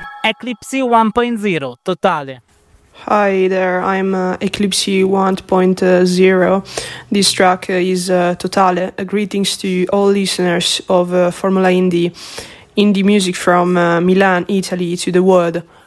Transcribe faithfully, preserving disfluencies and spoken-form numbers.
Eclipse one point zero, totale. Hi there, I'm uh, Eclipse one point zero. This track uh, is uh, Totale. Uh, greetings to all listeners of uh, Formula Indie, indie music from uh, Milan, Italy to the world.